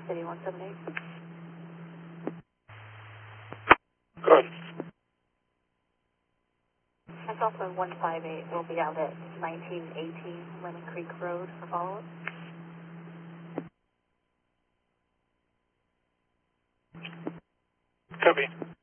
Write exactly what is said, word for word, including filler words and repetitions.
City one seven eight. Good. That's also one five eight. We'll be out at nineteen eighteen Lemon Creek Road for follow-up. Copy.